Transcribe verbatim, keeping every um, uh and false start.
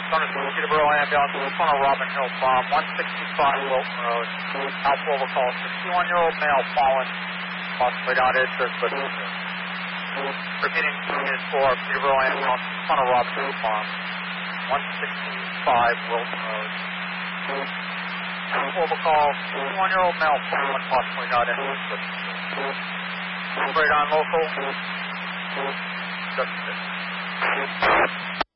Thunderstorm, Peterborough ambulance, in front of Robin Hill Farm, one sixty-five Wilton Road. Alpha overcall, sixty-one-year-old male fallen, possibly not injured, but injured. Repeating unit four, Peterborough ambulance, in front of Robin Hill Farm, one sixty-five Wilton Road. Alpha overcall, sixty-one-year-old male fallen, possibly not injured, but injured. Operate on local. Just